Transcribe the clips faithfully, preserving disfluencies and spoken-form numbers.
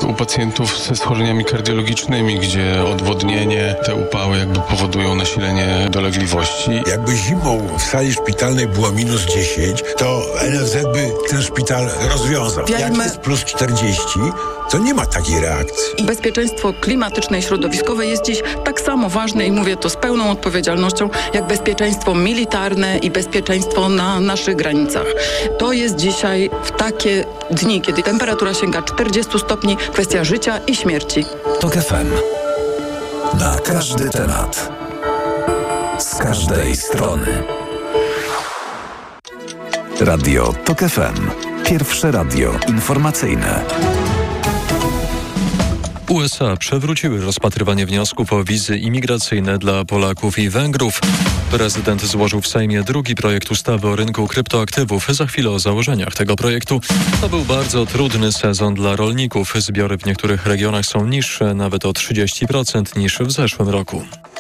u pacjentów ze schorzeniami kardiologicznymi, gdzie odwodnienie, te upały jakby powodują nasilenie dolegliwości. Jakby zimą w sali szpitalnej było minus dziesięć, to N F Z by ten szpital rozwiązał. Jak jest plus czterdzieści, to nie ma takiej reakcji. Bezpieczeństwo klimatyczne i środowiskowe jest dziś tak samo ważne i mówię to z pełną odpowiedzialnością, jak bezpieczeństwo militarne i bezpieczeństwo na naszych granicach. To jest dzisiaj w takie dni, kiedy temperatura sięga czterdziestu stopni, kwestia życia i śmierci. TOK F M. Na każdy temat. Z każdej strony. Radio TOK F M. Pierwsze radio informacyjne. U S A przewróciły rozpatrywanie wniosków o wizy imigracyjne dla Polaków i Węgrów. Prezydent złożył w Sejmie drugi projekt ustawy o rynku kryptoaktywów. Za chwilę o założeniach tego projektu. To był bardzo trudny sezon dla rolników. Zbiory w niektórych regionach są niższe, nawet o trzydzieści procent niż w zeszłym roku.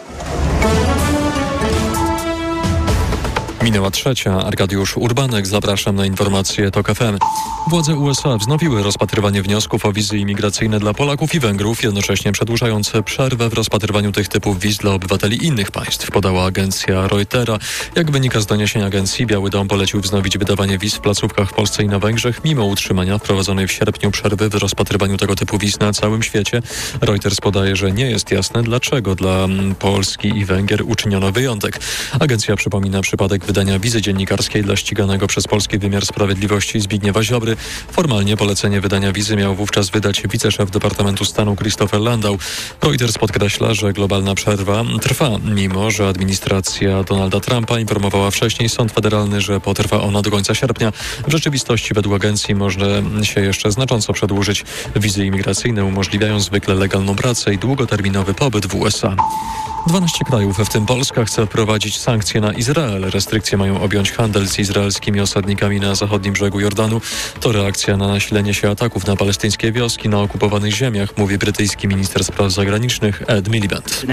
Minęła trzecia. Arkadiusz Urbanek. Zapraszam na informacje TOK F M. Władze U S A wznowiły rozpatrywanie wniosków o wizy imigracyjne dla Polaków i Węgrów, jednocześnie przedłużając przerwę w rozpatrywaniu tych typów wiz dla obywateli innych państw, podała agencja Reutera. Jak wynika z doniesienia agencji, Biały Dom polecił wznowić wydawanie wiz w placówkach w Polsce i na Węgrzech, mimo utrzymania wprowadzonej w sierpniu przerwy w rozpatrywaniu tego typu wiz na całym świecie. Reuters podaje, że nie jest jasne, dlaczego dla Polski i Węgier uczyniono wyjątek. Agencja przypomina przypadek wydania wizy dziennikarskiej dla ściganego przez polski wymiar sprawiedliwości Zbigniewa Ziobry. Formalnie polecenie wydania wizy miał wówczas wydać wiceszef Departamentu Stanu Christopher Landau. Reuters podkreśla, że globalna przerwa trwa, mimo że administracja Donalda Trumpa informowała wcześniej Sąd Federalny, że potrwa ona do końca sierpnia. W rzeczywistości według agencji może się jeszcze znacząco przedłużyć. Wizy imigracyjne umożliwiają zwykle legalną pracę i długoterminowy pobyt w U S A. dwanaście krajów, w tym Polska, chce wprowadzić sankcje na Izrael. Restrykcje mają objąć handel z izraelskimi osadnikami na zachodnim brzegu Jordanu. To reakcja na nasilenie się ataków na palestyńskie wioski na okupowanych ziemiach, mówi brytyjski minister spraw zagranicznych Ed Miliband.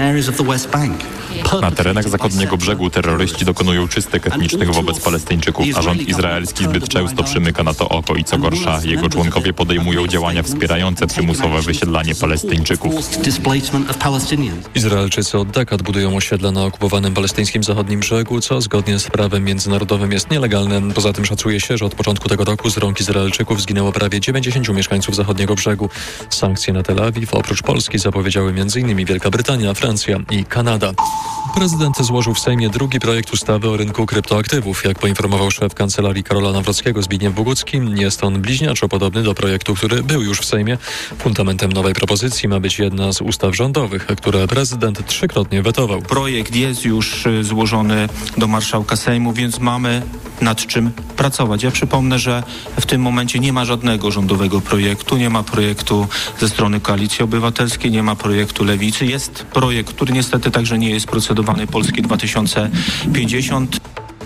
Na terenach zachodniego brzegu terroryści dokonują czystek etnicznych wobec Palestyńczyków, a rząd izraelski zbyt często przymyka na to oko i co gorsza, jego członkowie podejmują działania wspierające przymusowe wysiedlanie Palestyńczyków. Izraelczycy od dekad budują osiedla na okupowanym palestyńskim zachodnim brzegu, co zgodnie z prawem międzynarodowym jest nielegalne. Poza tym szacuje się, że od początku tego roku z rąk Izraelczyków zginęło prawie dziewięćdziesięciu mieszkańców zachodniego brzegu. Sankcje na Tel Awiw oprócz Polski zapowiedziały m.in. Wielka Brytania, Francja i Kanada. Prezydent złożył w Sejmie drugi projekt ustawy o rynku kryptoaktywów. Jak poinformował szef kancelarii Karola Nawrockiego Zbigniew Bogucki, jest on bliźniaczo podobny do projektu, który był już w Sejmie. Fundamentem nowej propozycji ma być jedna z ustaw rządowych, które prezydent trzykrotnie wetował. Projekt jest już złożony do marszałka Sejmu, więc mamy nad czym pracować. Ja przypomnę, że w tym momencie nie ma żadnego rządowego projektu, nie ma projektu ze strony Koalicji Obywatelskiej, nie ma projektu Lewicy. Jest projekt, który niestety także nie jest procedowany, Polski dwa tysiące pięćdziesiąt.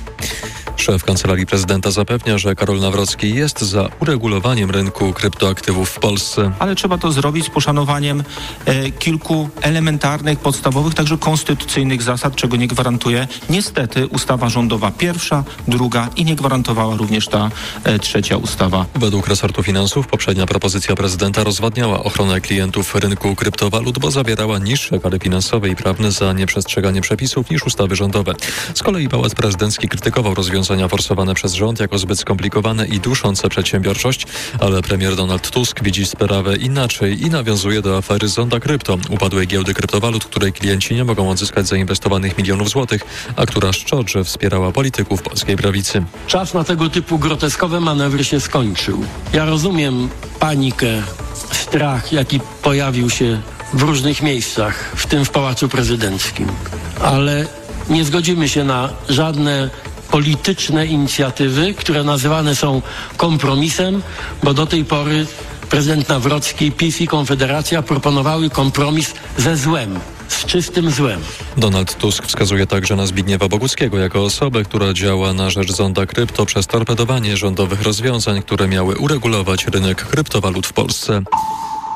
Szef Kancelarii Prezydenta zapewnia, że Karol Nawrocki jest za uregulowaniem rynku kryptoaktywów w Polsce. Ale trzeba to zrobić z poszanowaniem e, kilku elementarnych, podstawowych, także konstytucyjnych zasad, czego nie gwarantuje niestety ustawa rządowa pierwsza, druga i nie gwarantowała również ta e, trzecia ustawa. Według resortu finansów poprzednia propozycja prezydenta rozwadniała ochronę klientów rynku kryptowalut, bo zawierała niższe kary finansowe i prawne za nieprzestrzeganie przepisów niż ustawy rządowe. Z kolei Pałac Prezydencki krytykował rozwiązania forsowane przez rząd jako zbyt skomplikowane i duszące przedsiębiorczość, ale premier Donald Tusk widzi sprawę inaczej i nawiązuje do afery Zonda Krypto, upadłej giełdy kryptowalut, której klienci nie mogą odzyskać zainwestowanych milionów złotych, a która szczodrze wspierała polityków polskiej prawicy. Czas na tego typu groteskowe manewry się skończył. Ja rozumiem panikę, strach, jaki pojawił się w różnych miejscach, w tym w Pałacu Prezydenckim, ale nie zgodzimy się na żadne polityczne inicjatywy, które nazywane są kompromisem, bo do tej pory prezydent Nawrocki, PiS i Konfederacja proponowały kompromis ze złem, z czystym złem. Donald Tusk wskazuje także na Zbigniewa Boguckiego jako osobę, która działa na rzecz Zonda Krypto przez torpedowanie rządowych rozwiązań, które miały uregulować rynek kryptowalut w Polsce.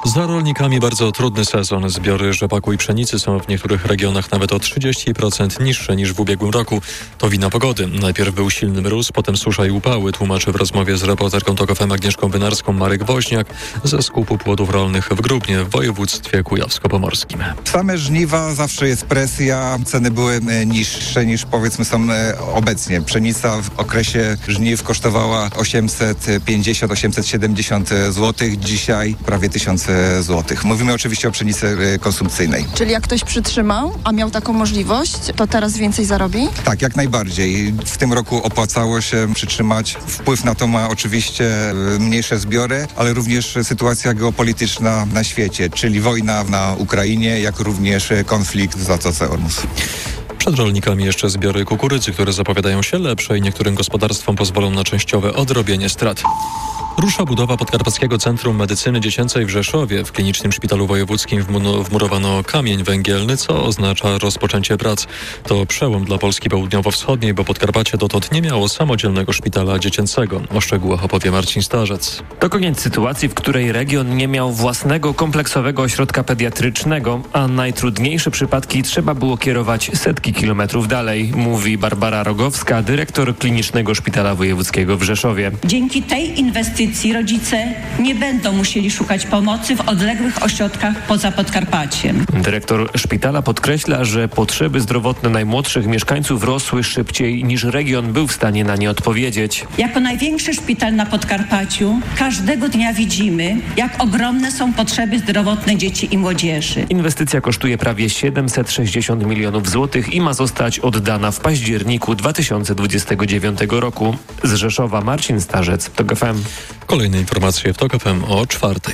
Za rolnikami bardzo trudny sezon. Zbiory rzepaku i pszenicy są w niektórych regionach nawet o trzydzieści procent niższe niż w ubiegłym roku. To wina pogody. Najpierw był silny mróz, potem susza i upały, tłumaczy w rozmowie z reporterką Tok F M Agnieszką Wynarską Marek Woźniak ze skupu płodów rolnych w Grubnie w województwie kujawsko-pomorskim. Same żniwa zawsze jest presja. Ceny były niższe niż powiedzmy są obecnie. Pszenica w okresie żniw kosztowała osiemset pięćdziesiąt do osiemset siedemdziesiąt złotych. Dzisiaj prawie tysiąc złotych. Mówimy oczywiście o pszenicy konsumpcyjnej. Czyli jak ktoś przytrzymał, a miał taką możliwość, to teraz więcej zarobi? Tak, jak najbardziej. W tym roku opłacało się przytrzymać. Wpływ na to ma oczywiście mniejsze zbiory, ale również sytuacja geopolityczna na świecie, czyli wojna na Ukrainie, jak również konflikt w Zatoce Ormus. Przed rolnikami jeszcze zbiory kukurydzy, które zapowiadają się lepsze i niektórym gospodarstwom pozwolą na częściowe odrobienie strat. Rusza budowa Podkarpackiego Centrum Medycyny Dziecięcej w Rzeszowie. W Klinicznym Szpitalu Wojewódzkim wmurowano kamień węgielny, co oznacza rozpoczęcie prac. To przełom dla Polski Południowo-Wschodniej, bo Podkarpacie dotąd nie miało samodzielnego szpitala dziecięcego. O szczegółach opowie Marcin Starzec. To koniec sytuacji, w której region nie miał własnego kompleksowego ośrodka pediatrycznego, a najtrudniejsze przypadki trzeba było kierować setki kilometrów dalej, mówi Barbara Rogowska, dyrektor Klinicznego Szpitala Wojewódzkiego w Rzeszowie. Dzięki tej inwestycji rodzice nie będą musieli szukać pomocy w odległych ośrodkach poza Podkarpaciem. Dyrektor szpitala podkreśla, że potrzeby zdrowotne najmłodszych mieszkańców rosły szybciej niż region był w stanie na nie odpowiedzieć. Jako największy szpital na Podkarpaciu każdego dnia widzimy, jak ogromne są potrzeby zdrowotne dzieci i młodzieży. Inwestycja kosztuje prawie siedemset sześćdziesiąt milionów złotych i ma zostać oddana w październiku dwa tysiące dwudziestego dziewiątego roku. Z Rzeszowa Marcin Starzec, Tok F M. Kolejne informacje w Tok F M o czwartej.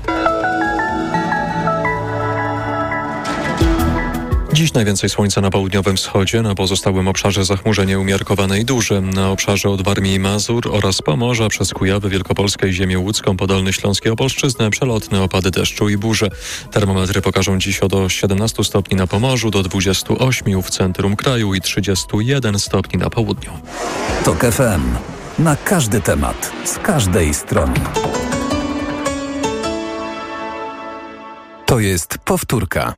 Dziś najwięcej słońca na południowym wschodzie, na pozostałym obszarze zachmurzenie umiarkowane i duże. Na obszarze od Warmii i Mazur oraz Pomorza przez Kujawy, Wielkopolskę i ziemię łódzką, Podolny Śląsk i Opolszczyznę przelotne opady deszczu i burze. Termometry pokażą dziś od siedemnastu stopni na Pomorzu do dwudziestu ośmiu w centrum kraju i trzydziestu jeden stopni na południu. Tok F M. Na każdy temat, z każdej strony. To jest powtórka.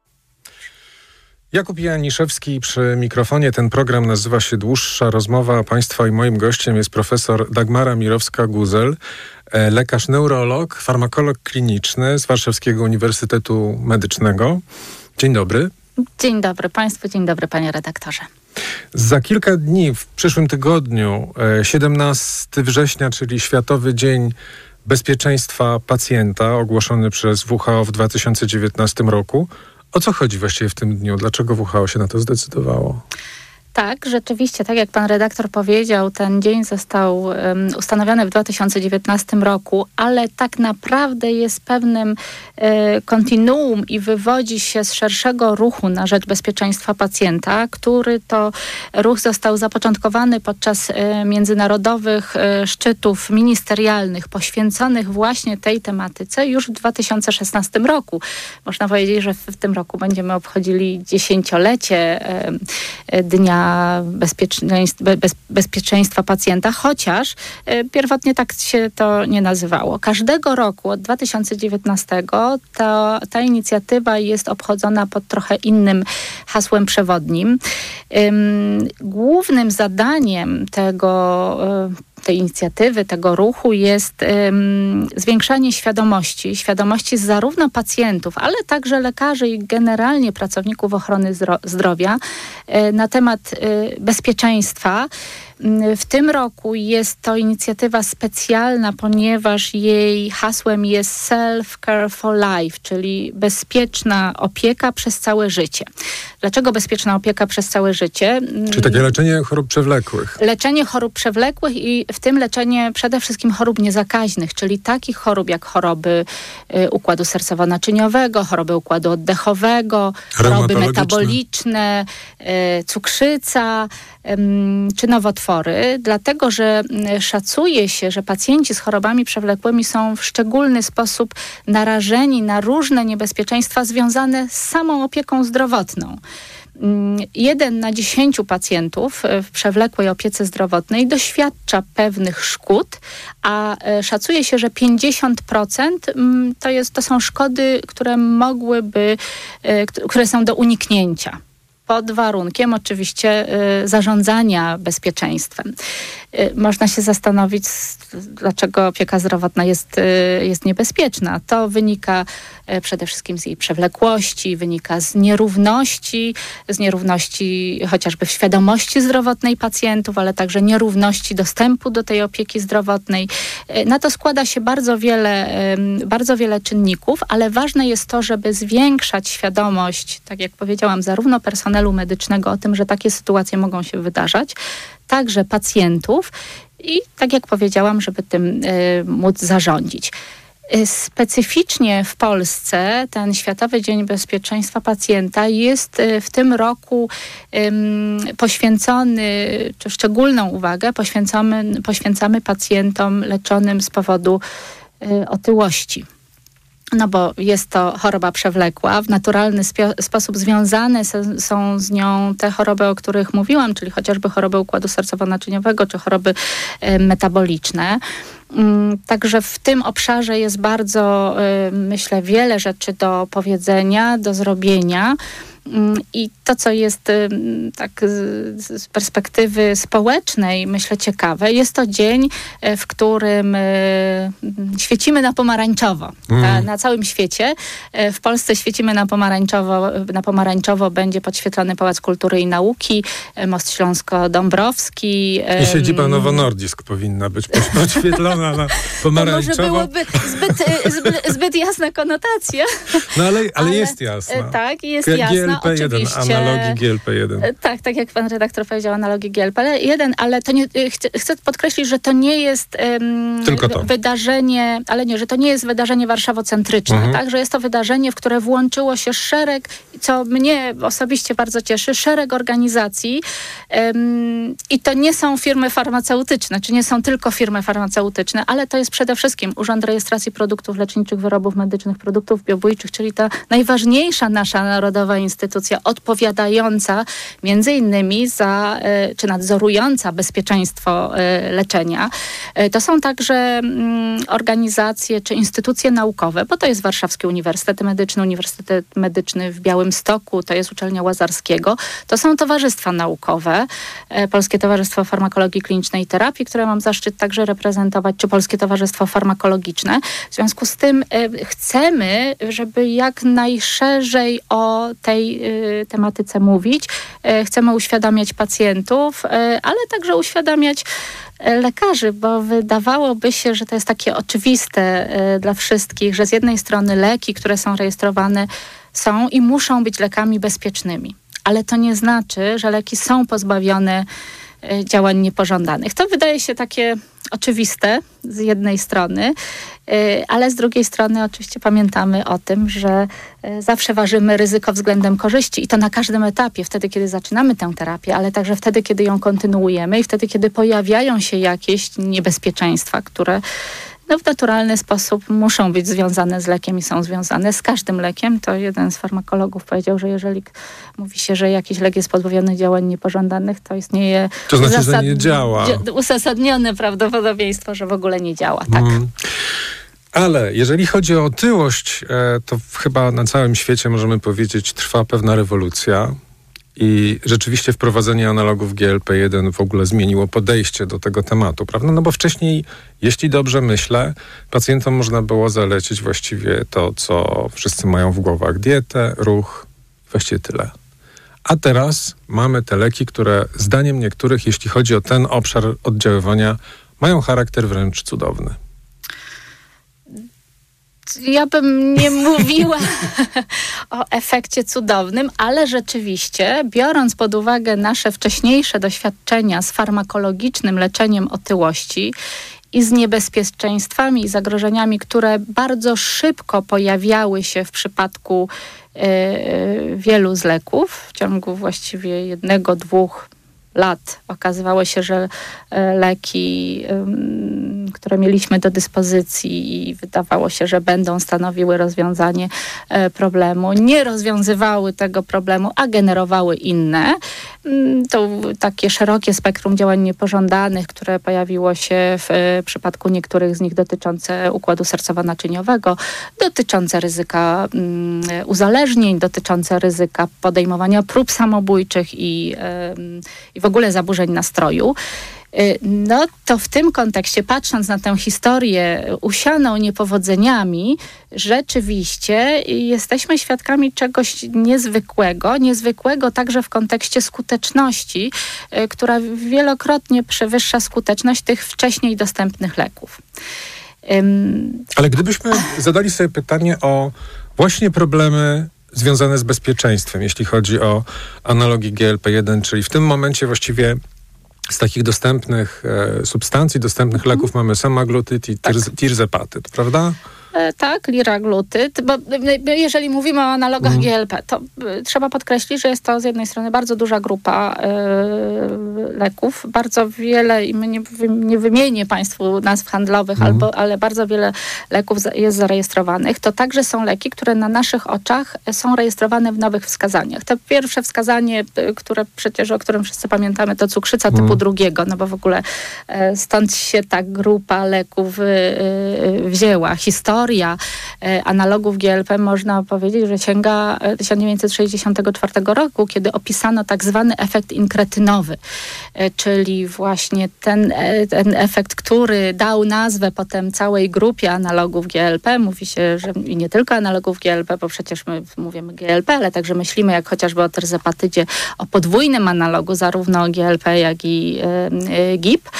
Jakub Janiszewski przy mikrofonie. Ten program nazywa się Dłuższa Rozmowa Państwa i moim gościem jest profesor Dagmara Mirowska-Guzel, lekarz neurolog, farmakolog kliniczny z Warszawskiego Uniwersytetu Medycznego. Dzień dobry. Dzień dobry Państwu, dzień dobry panie redaktorze. Za kilka dni, w przyszłym tygodniu, siedemnastego września, czyli Światowy Dzień Bezpieczeństwa Pacjenta, ogłoszony przez W H O w dwa tysiące dziewiętnastym roku. O co chodzi właściwie w tym dniu? Dlaczego W H O się na to zdecydowało? Tak, rzeczywiście, tak jak pan redaktor powiedział, ten dzień został um, ustanowiony w dwa tysiące dziewiętnastym roku, ale tak naprawdę jest pewnym e, kontinuum i wywodzi się z szerszego ruchu na rzecz bezpieczeństwa pacjenta, który to ruch został zapoczątkowany podczas e, międzynarodowych e, szczytów ministerialnych poświęconych właśnie tej tematyce już w dwa tysiące szesnastym roku. Można powiedzieć, że w, w tym roku będziemy obchodzili dziesięciolecie e, Dnia Bezpieczeństwa, bez, bezpieczeństwa pacjenta, chociaż y, pierwotnie tak się to nie nazywało. Każdego roku od dwa tysiące dziewiętnastego ta, ta inicjatywa jest obchodzona pod trochę innym hasłem przewodnim. Ym, głównym zadaniem tego y, tej inicjatywy, tego ruchu jest um, zwiększanie świadomości, świadomości zarówno pacjentów, ale także lekarzy i generalnie pracowników ochrony zdro- zdrowia y, na temat y, bezpieczeństwa. W tym roku jest to inicjatywa specjalna, ponieważ jej hasłem jest Self-Care for Life, czyli bezpieczna opieka przez całe życie. Dlaczego bezpieczna opieka przez całe życie? Czyli takie leczenie chorób przewlekłych. Leczenie chorób przewlekłych i w tym leczenie przede wszystkim chorób niezakaźnych, czyli takich chorób jak choroby y, układu sercowo-naczyniowego, choroby układu oddechowego, choroby metaboliczne, y, cukrzyca y, czy nowotwory. Dlatego, że szacuje się, że pacjenci z chorobami przewlekłymi są w szczególny sposób narażeni na różne niebezpieczeństwa związane z samą opieką zdrowotną. Jeden na dziesięciu pacjentów w przewlekłej opiece zdrowotnej doświadcza pewnych szkód, a szacuje się, że pięćdziesiąt procent to, jest, to są szkody, które mogłyby, które są do uniknięcia. Pod warunkiem oczywiście y, zarządzania bezpieczeństwem. Y, można się zastanowić, dlaczego opieka zdrowotna jest, y, jest niebezpieczna. To wynika y, przede wszystkim z jej przewlekłości, wynika z nierówności, z nierówności chociażby w świadomości zdrowotnej pacjentów, ale także nierówności dostępu do tej opieki zdrowotnej. Y, na to składa się bardzo wiele, y, bardzo wiele czynników, ale ważne jest to, żeby zwiększać świadomość, tak jak powiedziałam, zarówno personelu medycznego o tym, że takie sytuacje mogą się wydarzać, także pacjentów i tak jak powiedziałam, żeby tym y, móc zarządzić. Y, specyficznie w Polsce ten Światowy Dzień Bezpieczeństwa Pacjenta jest y, w tym roku y, poświęcony, czy szczególną uwagę poświęcamy, poświęcamy pacjentom leczonym z powodu y, otyłości. No bo jest to choroba przewlekła, w naturalny spio- sposób związane se- są z nią te choroby, o których mówiłam, czyli chociażby choroby układu sercowo-naczyniowego, czy choroby y, metaboliczne. Mm, także w tym obszarze jest bardzo, y, myślę, wiele rzeczy do powiedzenia, do zrobienia. I to, co jest tak z perspektywy społecznej, myślę, ciekawe, jest to dzień, w którym świecimy na pomarańczowo. Mm. Na całym świecie. W Polsce świecimy na pomarańczowo. Na pomarańczowo będzie podświetlony Pałac Kultury i Nauki, Most Śląsko-Dąbrowski. I siedziba Nowo Nordisk powinna być podświetlona na pomarańczowo. To może byłoby zbyt, zbyt, zbyt jasna konotacja. No ale, ale, ale jest jasna. Tak, jest G- jasna. G L P jeden, oczywiście. analogii G L P jeden. Tak, tak jak pan redaktor powiedział, analogii G L P jeden, ale to nie, chcę, chcę podkreślić, że to nie jest um, Tylko to. wydarzenie, ale nie, że to nie jest wydarzenie warszawocentryczne, mhm. tak, że jest to wydarzenie, w które włączyło się szereg, co mnie osobiście bardzo cieszy, szereg organizacji um, i to nie są firmy farmaceutyczne, czy nie są tylko firmy farmaceutyczne, ale to jest przede wszystkim Urząd Rejestracji Produktów Leczniczych, Wyrobów Medycznych, Produktów Biobójczych, czyli ta najważniejsza nasza narodowa instytucja odpowiadająca między innymi za, czy nadzorująca bezpieczeństwo leczenia. To są także organizacje czy instytucje naukowe, bo to jest Warszawski Uniwersytet Medyczny, Uniwersytet Medyczny w Białymstoku, to jest Uczelnia Łazarskiego. To są towarzystwa naukowe, Polskie Towarzystwo Farmakologii Klinicznej i Terapii, które mam zaszczyt także reprezentować, czy Polskie Towarzystwo Farmakologiczne. W związku z tym chcemy, żeby jak najszerzej o tej y, tematyce mówić. Y, chcemy uświadamiać pacjentów, y, ale także uświadamiać y, lekarzy, bo wydawałoby się, że to jest takie oczywiste y, dla wszystkich, że z jednej strony leki, które są rejestrowane, są i muszą być lekami bezpiecznymi. Ale to nie znaczy, że leki są pozbawione y, działań niepożądanych. To wydaje się takie oczywiste z jednej strony, ale z drugiej strony oczywiście pamiętamy o tym, że zawsze ważymy ryzyko względem korzyści i to na każdym etapie, wtedy kiedy zaczynamy tę terapię, ale także wtedy, kiedy ją kontynuujemy i wtedy, kiedy pojawiają się jakieś niebezpieczeństwa, które no, w naturalny sposób muszą być związane z lekiem i są związane z każdym lekiem. To jeden z farmakologów powiedział, że jeżeli mówi się, że jakiś lek jest pozbawiony działań niepożądanych, to istnieje to znaczy, usasad... że nie działa. uzasadnione prawdopodobieństwo, że w ogóle nie działa. Tak. Mm. Ale jeżeli chodzi o otyłość, to chyba na całym świecie możemy powiedzieć, trwa pewna rewolucja. I rzeczywiście wprowadzenie analogów G L P jeden w ogóle zmieniło podejście do tego tematu, prawda? No bo wcześniej, jeśli dobrze myślę, pacjentom można było zalecić właściwie to, co wszyscy mają w głowach. Dietę, ruch, właściwie tyle. A teraz mamy te leki, które zdaniem niektórych, jeśli chodzi o ten obszar oddziaływania, mają charakter wręcz cudowny. Ja bym nie mówiła o efekcie cudownym, ale rzeczywiście, biorąc pod uwagę nasze wcześniejsze doświadczenia z farmakologicznym leczeniem otyłości i z niebezpieczeństwami i zagrożeniami, które bardzo szybko pojawiały się w przypadku y, wielu z leków, w ciągu właściwie jednego, dwóch, lat okazywało się, że leki, które mieliśmy do dyspozycji i wydawało się, że będą stanowiły rozwiązanie problemu, nie rozwiązywały tego problemu, a generowały inne. To takie szerokie spektrum działań niepożądanych, które pojawiło się w przypadku niektórych z nich dotyczące układu sercowo-naczyniowego, dotyczące ryzyka uzależnień, dotyczące ryzyka podejmowania prób samobójczych i, i w ogóle zaburzeń nastroju. No to w tym kontekście, patrząc na tę historię usianą niepowodzeniami, rzeczywiście jesteśmy świadkami czegoś niezwykłego, niezwykłego także w kontekście skuteczności, która wielokrotnie przewyższa skuteczność tych wcześniej dostępnych leków. Um, Ale gdybyśmy zadali sobie pytanie o właśnie problemy związane z bezpieczeństwem, jeśli chodzi o analogi G L P jeden, czyli w tym momencie właściwie z takich dostępnych e, substancji, dostępnych mhm. leków mamy semaglutyd i tak. tirzepatyt, prawda? E, tak, liraglutyd, bo jeżeli mówimy o analogach mm. G L P, to y, trzeba podkreślić, że jest to z jednej strony bardzo duża grupa y, leków, bardzo wiele, i my nie, nie wymienię Państwu nazw handlowych, mm. albo, ale bardzo wiele leków jest zarejestrowanych. To także są leki, które na naszych oczach są rejestrowane w nowych wskazaniach. To pierwsze wskazanie, które przecież, o którym wszyscy pamiętamy, to cukrzyca mm. typu drugiego, no bo w ogóle y, stąd się ta grupa leków y, y, wzięła. Historia analogów G L P można powiedzieć, że sięga tysiąc dziewięćset sześćdziesiątego czwartego roku, kiedy opisano tak zwany efekt inkretynowy, czyli właśnie ten, ten efekt, który dał nazwę potem całej grupie analogów G L P. Mówi się, że i nie tylko analogów G L P, bo przecież my mówimy G L P, ale także myślimy, jak chociażby o terzepatydzie, o podwójnym analogu, zarówno G L P, jak i y, G I P.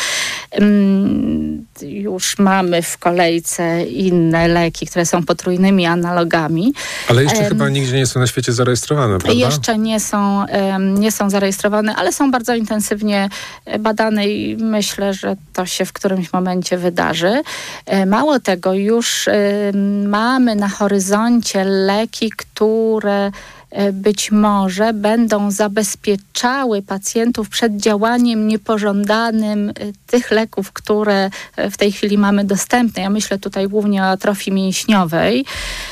Ym, już mamy w kolejce inne leki, które są potrójnymi analogami. Ale jeszcze um, chyba nigdzie nie są na świecie zarejestrowane, prawda? Jeszcze nie są, um, nie są zarejestrowane, ale są bardzo intensywnie badane i myślę, że to się w którymś momencie wydarzy. Mało tego, już um, mamy na horyzoncie leki, które być może będą zabezpieczały pacjentów przed działaniem niepożądanym tych leków, które w tej chwili mamy dostępne. Ja myślę tutaj głównie o atrofii mięśniowej.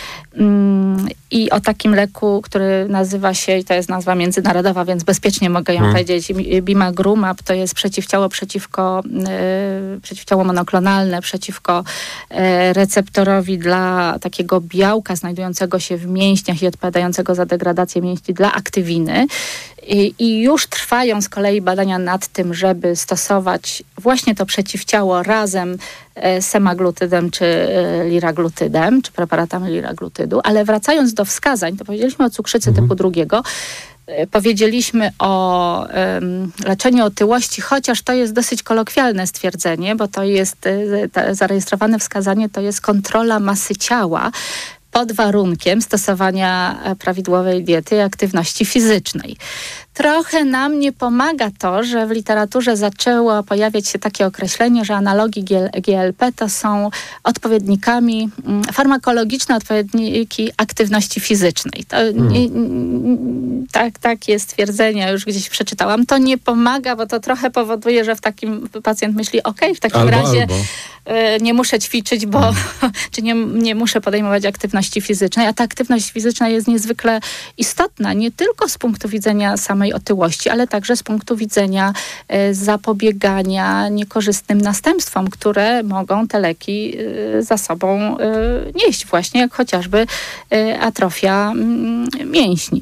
I o takim leku, który nazywa się, i to jest nazwa międzynarodowa, więc bezpiecznie mogę ją hmm. powiedzieć, bimagrumab, to jest przeciwciało przeciwko, y, przeciwciało monoklonalne, przeciwko y, receptorowi dla takiego białka znajdującego się w mięśniach i odpowiadającego za degradację mięśni dla aktywiny. I, I już trwają z kolei badania nad tym, żeby stosować właśnie to przeciwciało razem z semaglutydem czy liraglutydem, czy preparatami liraglutydu. Ale wracając do wskazań, to powiedzieliśmy o cukrzycy mhm. typu drugiego, powiedzieliśmy o um, leczeniu otyłości, chociaż to jest dosyć kolokwialne stwierdzenie, bo to jest y, zarejestrowane wskazanie, to jest kontrola masy ciała pod warunkiem stosowania prawidłowej diety i aktywności fizycznej. Trochę nam nie pomaga to, że w literaturze zaczęło pojawiać się takie określenie, że analogi G L P to są odpowiednikami, farmakologiczne odpowiedniki aktywności fizycznej. To hmm. nie, tak, takie stwierdzenia już gdzieś przeczytałam. To nie pomaga, bo to trochę powoduje, że w takim pacjent myśli, okej, okay, w takim albo, razie albo. nie muszę ćwiczyć, bo hmm. czy nie, nie muszę podejmować aktywności fizycznej, a ta aktywność fizyczna jest niezwykle istotna, nie tylko z punktu widzenia samej otyłości, ale także z punktu widzenia e, zapobiegania niekorzystnym następstwom, które mogą te leki e, za sobą e, nieść, właśnie jak chociażby e, atrofia m, mięśni.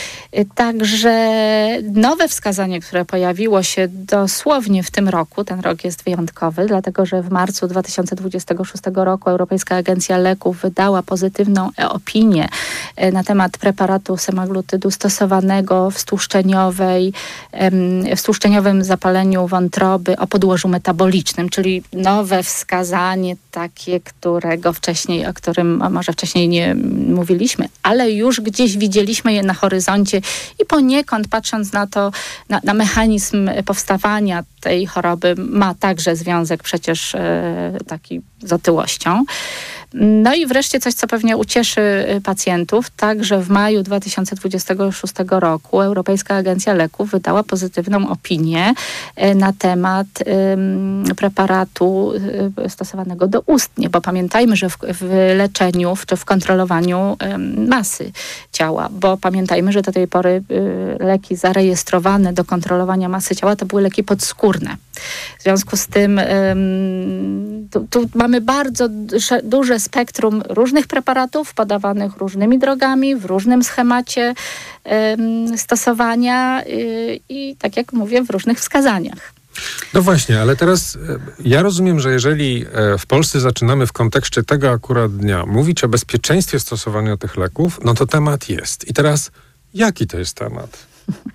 Także nowe wskazanie, które pojawiło się dosłownie w tym roku, ten rok jest wyjątkowy, dlatego że w marcu dwa tysiące dwudziestego szóstego roku Europejska Agencja Leków wydała pozytywną opinię na temat preparatu semaglutydu stosowanego w stłuszczeniowej, w stłuszczeniowym zapaleniu wątroby o podłożu metabolicznym, czyli nowe wskazanie takie, którego wcześniej, o którym może wcześniej nie mówiliśmy, ale już gdzieś widzieliśmy je na horyzoncie i poniekąd patrząc na to, na, na mechanizm powstawania tej choroby ma także związek przecież e, taki z otyłością. No i wreszcie coś, co pewnie ucieszy pacjentów, także w maju dwa tysiące dwudziestego szóstego roku Europejska Agencja Leków wydała pozytywną opinię na temat um, preparatu stosowanego doustnie, bo pamiętajmy, że w, w leczeniu czy w kontrolowaniu um, masy ciała, bo pamiętajmy, że do tej pory y, leki zarejestrowane do kontrolowania masy ciała to były leki podskórne. W związku z tym um, tu, tu mamy bardzo duże spektrum różnych preparatów podawanych różnymi drogami, w różnym schemacie um, stosowania y, i tak jak mówię, w różnych wskazaniach. No właśnie, ale teraz ja rozumiem, że jeżeli w Polsce zaczynamy w kontekście tego akurat dnia mówić o bezpieczeństwie stosowania tych leków, no to temat jest. I teraz jaki to jest temat?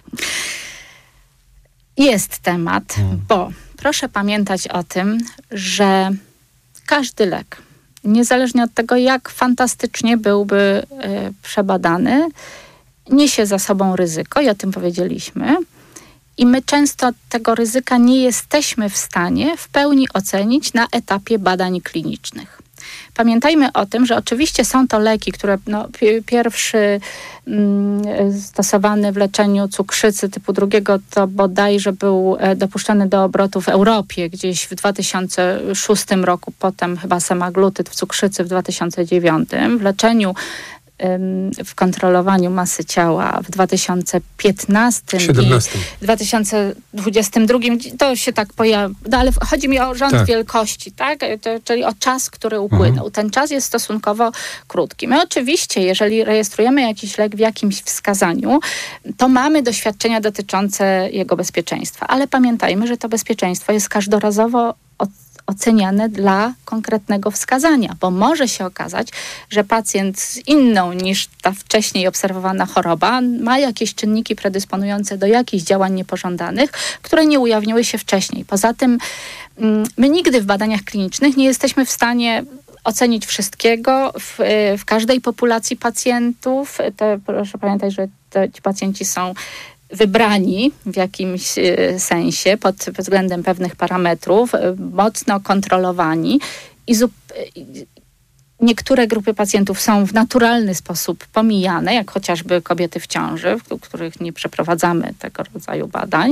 Jest temat, hmm. bo proszę pamiętać o tym, że każdy lek, niezależnie od tego, jak fantastycznie byłby y, przebadany, niesie za sobą ryzyko i o tym powiedzieliśmy. I my często tego ryzyka nie jesteśmy w stanie w pełni ocenić na etapie badań klinicznych. Pamiętajmy o tym, że oczywiście są to leki, które no, p- pierwszy mm, stosowany w leczeniu cukrzycy typu drugiego to bodajże był e, dopuszczany do obrotu w Europie gdzieś w dwa tysiące szóstym roku, potem chyba semaglutyd w cukrzycy w dwa tysiące dziewiątym. W leczeniu w kontrolowaniu masy ciała w dwa tysiące piętnastym siedemnastym. I dwa tysiące dwudziestym drugim to się tak pojawi, no ale chodzi mi o rząd tak. wielkości, tak? To, czyli o czas, który upłynął. Mhm. Ten czas jest stosunkowo krótki. My oczywiście, jeżeli rejestrujemy jakiś lek w jakimś wskazaniu, to mamy doświadczenia dotyczące jego bezpieczeństwa, ale pamiętajmy, że to bezpieczeństwo jest każdorazowo od oceniane dla konkretnego wskazania, bo może się okazać, że pacjent z inną niż ta wcześniej obserwowana choroba ma jakieś czynniki predysponujące do jakichś działań niepożądanych, które nie ujawniły się wcześniej. Poza tym my nigdy w badaniach klinicznych nie jesteśmy w stanie ocenić wszystkiego w, w każdej populacji pacjentów. To, proszę pamiętać, że te, ci pacjenci są wybrani w jakimś sensie pod względem pewnych parametrów, mocno kontrolowani i zup- niektóre grupy pacjentów są w naturalny sposób pomijane, jak chociażby kobiety w ciąży, w których nie przeprowadzamy tego rodzaju badań.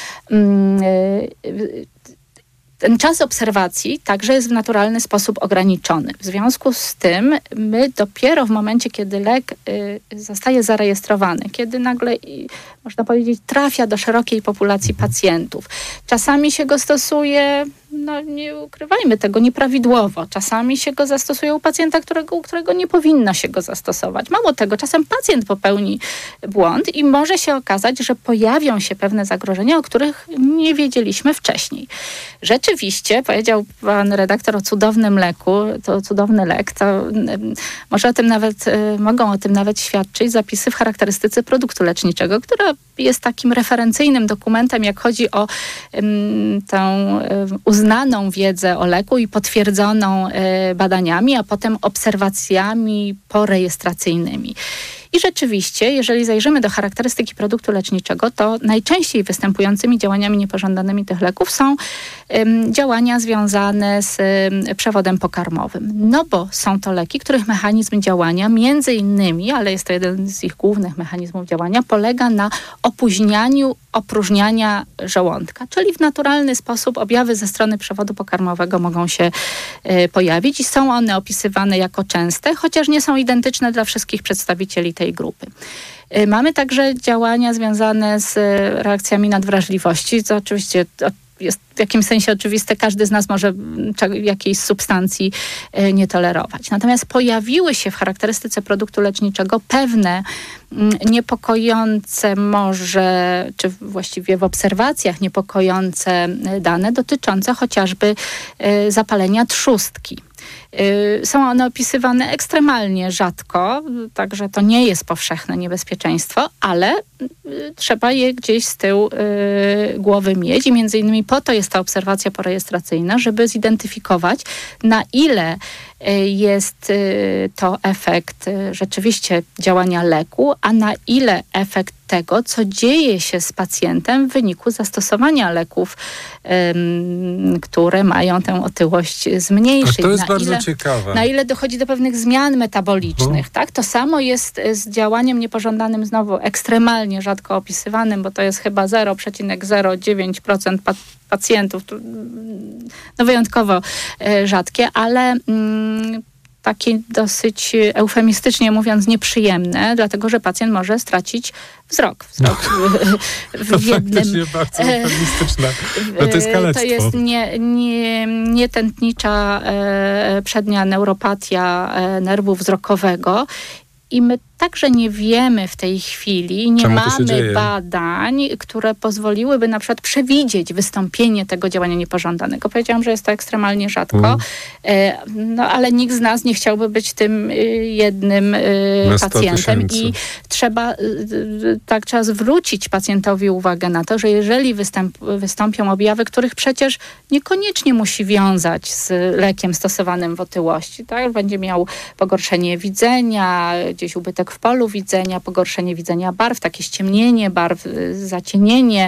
Ten czas obserwacji także jest w naturalny sposób ograniczony. W związku z tym my dopiero w momencie, kiedy lek y, zostaje zarejestrowany, kiedy nagle, y, można powiedzieć, trafia do szerokiej populacji pacjentów, czasami się go stosuje, no nie ukrywajmy tego, nieprawidłowo. Czasami się go zastosuje u pacjenta, którego, u którego nie powinno się go zastosować. Mało tego, czasem pacjent popełni błąd i może się okazać, że pojawią się pewne zagrożenia, o których nie wiedzieliśmy wcześniej. Rzeczywiście, powiedział pan redaktor o cudownym leku, to cudowny lek, to może o tym nawet, mogą o tym nawet świadczyć zapisy w charakterystyce produktu leczniczego, która jest takim referencyjnym dokumentem, jak chodzi o um, tę um, uznaną wiedzę o leku i potwierdzoną y, badaniami, a potem obserwacjami porejestracyjnymi. I rzeczywiście, jeżeli zajrzymy do charakterystyki produktu leczniczego, to najczęściej występującymi działaniami niepożądanymi tych leków są ym, działania związane z ym, przewodem pokarmowym. No bo są to leki, których mechanizm działania, między innymi, ale jest to jeden z ich głównych mechanizmów działania, polega na opóźnianiu opróżniania żołądka, czyli w naturalny sposób objawy ze strony przewodu pokarmowego mogą się y, pojawić i są one opisywane jako częste, chociaż nie są identyczne dla wszystkich przedstawicieli tej grupy. Y, mamy także działania związane z y, reakcjami nadwrażliwości, co oczywiście jest w jakimś sensie oczywiste, każdy z nas może jakiejś substancji y, nie tolerować. Natomiast pojawiły się w charakterystyce produktu leczniczego pewne y, niepokojące może, czy właściwie w obserwacjach niepokojące dane dotyczące chociażby y, zapalenia trzustki. Są one opisywane ekstremalnie rzadko, także to nie jest powszechne niebezpieczeństwo, ale trzeba je gdzieś z tyłu głowy mieć i między innymi po to jest ta obserwacja porejestracyjna, żeby zidentyfikować, na ile jest to efekt rzeczywiście działania leku, a na ile efekt tego, co dzieje się z pacjentem w wyniku zastosowania leków, um, które mają tę otyłość zmniejszyć. A to jest na bardzo ile... ciekawe. Na ile dochodzi do pewnych zmian metabolicznych, no. tak? To samo jest z działaniem niepożądanym, znowu ekstremalnie rzadko opisywanym, bo to jest chyba zero przecinek zero dziewięć procent pa- pacjentów, no wyjątkowo e, rzadkie, ale mm, takie dosyć eufemistycznie mówiąc nieprzyjemne, dlatego że pacjent może stracić wzrok. Wzrok w, w jednym... To bardzo eufemistyczne. No to jest kalectwo. To jest nie, nie, nietętnicza e, przednia neuropatia e, nerwu wzrokowego i my także nie wiemy w tej chwili, nie Czemu to się mamy dzieje? badań, które pozwoliłyby na przykład przewidzieć wystąpienie tego działania niepożądanego. Powiedziałam, że jest to ekstremalnie rzadko, Mm. no ale nikt z nas nie chciałby być tym jednym pacjentem i trzeba, tak trzeba zwrócić pacjentowi uwagę na to, że jeżeli występ, wystąpią objawy, których przecież niekoniecznie musi wiązać z lekiem stosowanym w otyłości, tak? Będzie miał pogorszenie widzenia, gdzieś ubytek w polu widzenia, pogorszenie widzenia barw, takie ściemnienie barw, zacienienie,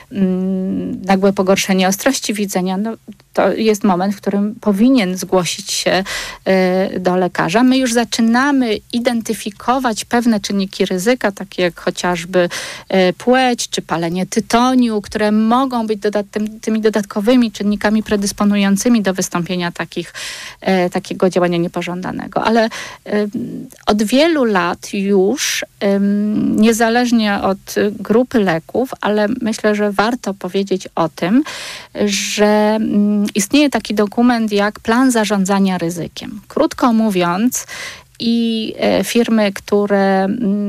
nagłe pogorszenie ostrości widzenia, no, to jest moment, w którym powinien zgłosić się y, do lekarza. My już zaczynamy identyfikować pewne czynniki ryzyka, takie jak chociażby y, płeć czy palenie tytoniu, które mogą być dodat- tym, tymi dodatkowymi czynnikami predysponującymi do wystąpienia takich, y, takiego działania niepożądanego. Ale y, od wielu lat już, y, niezależnie od grupy leków, ale myślę, że warto powiedzieć o tym, że istnieje taki dokument jak plan zarządzania ryzykiem. Krótko mówiąc, i firmy, które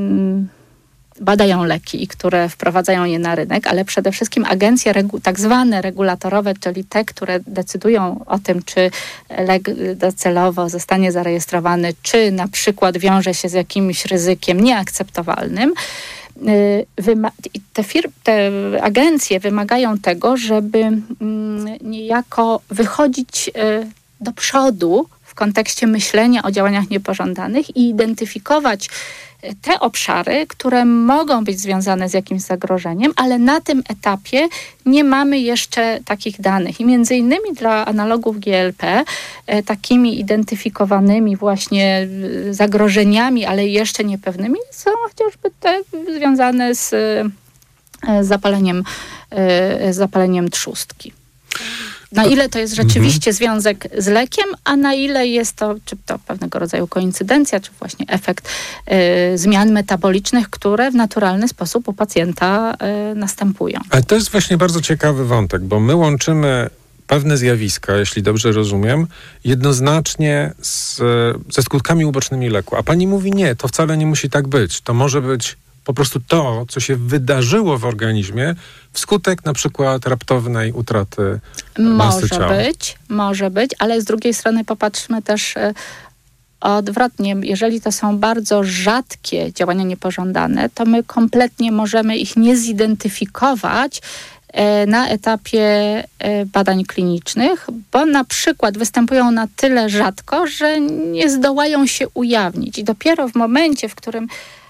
badają leki i które wprowadzają je na rynek, ale przede wszystkim agencje regu- tak zwane regulatorowe, czyli te, które decydują o tym, czy lek docelowo zostanie zarejestrowany, czy na przykład wiąże się z jakimś ryzykiem nieakceptowalnym. Wyma- te, fir- te agencje wymagają tego, żeby mm, niejako wychodzić y, do przodu w kontekście myślenia o działaniach niepożądanych i identyfikować te obszary, które mogą być związane z jakimś zagrożeniem, ale na tym etapie nie mamy jeszcze takich danych. I między innymi dla analogów G L P e, takimi identyfikowanymi właśnie zagrożeniami, ale jeszcze niepewnymi są chociażby te związane z e, zapaleniem, e, zapaleniem trzustki. Na ile to jest rzeczywiście mhm. związek z lekiem, a na ile jest to, czy to pewnego rodzaju koincydencja, czy właśnie efekt y, zmian metabolicznych, które w naturalny sposób u pacjenta y, następują. Ale to jest właśnie bardzo ciekawy wątek, bo my łączymy pewne zjawiska, jeśli dobrze rozumiem, jednoznacznie z, ze skutkami ubocznymi leku. A pani mówi nie, to wcale nie musi tak być. To może być po prostu to, co się wydarzyło w organizmie wskutek na przykład raptownej utraty masy ciała. Może być, może być, ale z drugiej strony popatrzmy też y, odwrotnie. Jeżeli to są bardzo rzadkie działania niepożądane, to my kompletnie możemy ich nie zidentyfikować y, na etapie y, badań klinicznych, bo na przykład występują na tyle rzadko, że nie zdołają się ujawnić. I dopiero w momencie, w którym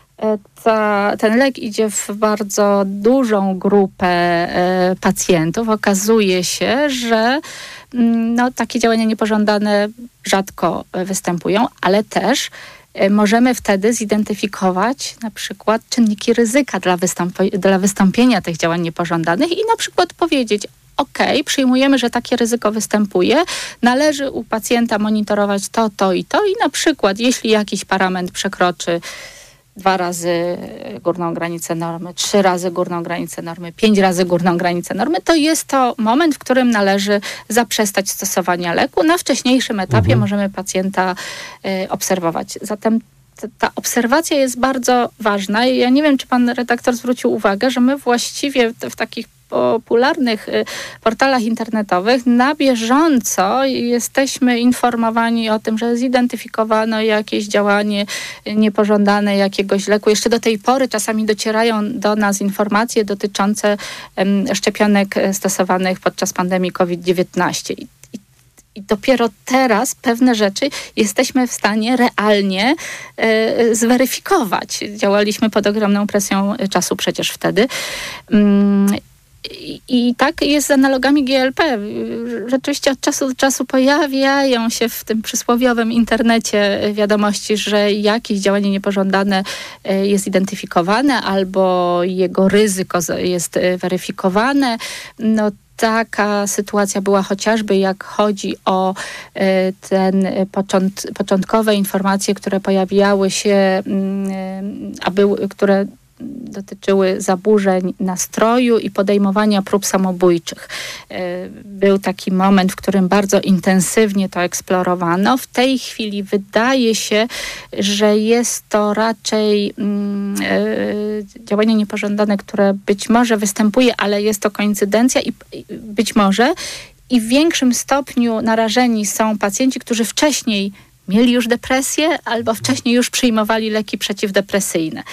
Ta, ten lek idzie w bardzo dużą grupę e, pacjentów, okazuje się, że no, takie działania niepożądane rzadko występują, ale też e, możemy wtedy zidentyfikować na przykład czynniki ryzyka dla, wystąp- dla wystąpienia tych działań niepożądanych i na przykład powiedzieć, ok, przyjmujemy, że takie ryzyko występuje, należy u pacjenta monitorować to, to i to i na przykład jeśli jakiś parametr przekroczy dwa razy górną granicę normy, trzy razy górną granicę normy, pięć razy górną granicę normy, to jest to moment, w którym należy zaprzestać stosowania leku. Na wcześniejszym etapie mhm. możemy pacjenta y, obserwować. Zatem t- ta obserwacja jest bardzo ważna i ja nie wiem, czy pan redaktor zwrócił uwagę, że my właściwie w, w takich popularnych portalach internetowych na bieżąco jesteśmy informowani o tym, że zidentyfikowano jakieś działanie niepożądane jakiegoś leku. Jeszcze do tej pory czasami docierają do nas informacje dotyczące um, szczepionek stosowanych podczas pandemii COVID dziewiętnaście. I, i, I dopiero teraz pewne rzeczy jesteśmy w stanie realnie e, zweryfikować. Działaliśmy pod ogromną presją czasu przecież wtedy. Um, I, I tak jest z analogami G L P. Rzeczywiście od czasu do czasu pojawiają się w tym przysłowiowym internecie wiadomości, że jakieś działanie niepożądane jest identyfikowane albo jego ryzyko jest weryfikowane. No, taka sytuacja była chociażby, jak chodzi o ten począt, początkowe informacje, które pojawiały się, a były, które dotyczyły zaburzeń nastroju i podejmowania prób samobójczych. Był taki moment, w którym bardzo intensywnie to eksplorowano. W tej chwili wydaje się, że jest to raczej mm, działanie niepożądane, które być może występuje, ale jest to koincydencja i, i być może i w większym stopniu narażeni są pacjenci, którzy wcześniej mieli już depresję albo wcześniej już przyjmowali leki przeciwdepresyjne.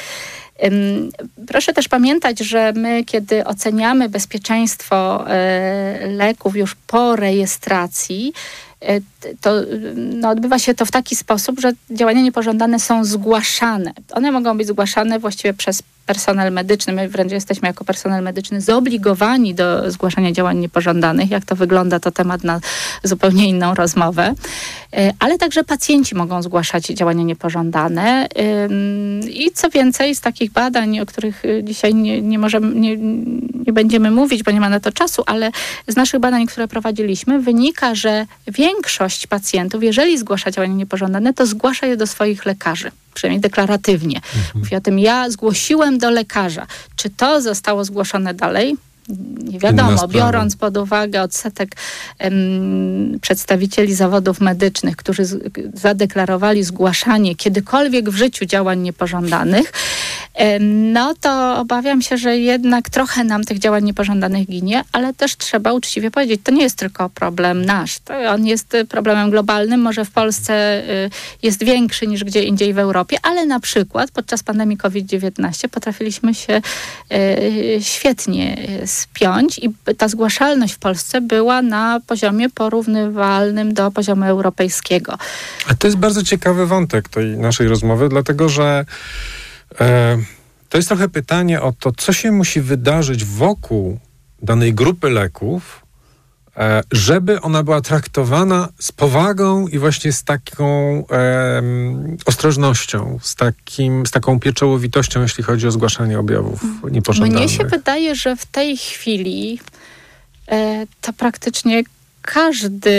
Proszę też pamiętać, że my, kiedy oceniamy bezpieczeństwo leków już po rejestracji, to no, odbywa się to w taki sposób, że działania niepożądane są zgłaszane. One mogą być zgłaszane właściwie przez personel medyczny. My wręcz jesteśmy jako personel medyczny zobligowani do zgłaszania działań niepożądanych. Jak to wygląda, to temat na zupełnie inną rozmowę. Ale także pacjenci mogą zgłaszać działania niepożądane. I co więcej, z takich badań, o których dzisiaj nie, nie możemy, nie, nie będziemy mówić, bo nie ma na to czasu, ale z naszych badań, które prowadziliśmy, wynika, że większość pacjentów, jeżeli zgłasza działania niepożądane, to zgłasza je do swoich lekarzy. Przynajmniej deklaratywnie. Mhm. Mówi o tym, ja zgłosiłem do lekarza. Czy to zostało zgłoszone dalej? Nie wiadomo, biorąc pod uwagę odsetek um, przedstawicieli zawodów medycznych, którzy z, zadeklarowali zgłaszanie kiedykolwiek w życiu działań niepożądanych, um, no to obawiam się, że jednak trochę nam tych działań niepożądanych ginie, ale też trzeba uczciwie powiedzieć, to nie jest tylko problem nasz. To on jest problemem globalnym, może w Polsce y, jest większy niż gdzie indziej w Europie, ale na przykład podczas pandemii kowid dziewiętnaście potrafiliśmy się y, świetnie y, spiąć i ta zgłaszalność w Polsce była na poziomie porównywalnym do poziomu europejskiego. A to jest bardzo ciekawy wątek tej naszej rozmowy, dlatego że e, to jest trochę pytanie o to, co się musi wydarzyć wokół danej grupy leków, e, żeby ona była traktowana z powagą i właśnie z taką e, ostrożnością, z, takim, z taką pieczołowitością, jeśli chodzi o zgłaszanie objawów niepożądanych. Mnie się wydaje, że w tej chwili e, to praktycznie każdy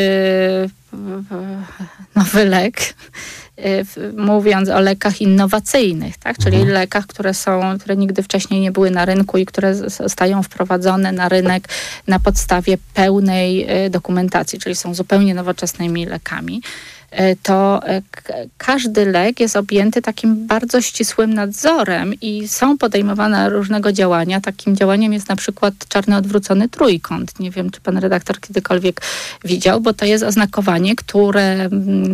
nowy lek, mówiąc o lekach innowacyjnych, tak? Czyli mhm. lekach, które są, które nigdy wcześniej nie były na rynku i które zostają wprowadzone na rynek na podstawie pełnej dokumentacji, czyli są zupełnie nowoczesnymi lekami, to każdy lek jest objęty takim bardzo ścisłym nadzorem i są podejmowane różnego działania. Takim działaniem jest na przykład czarny odwrócony trójkąt. Nie wiem, czy pan redaktor kiedykolwiek widział, bo to jest oznakowanie, które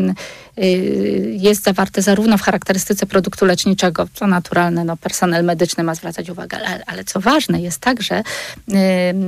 jest zawarte zarówno w charakterystyce produktu leczniczego, co naturalne, no, personel medyczny ma zwracać uwagę, ale, ale co ważne, jest także yy,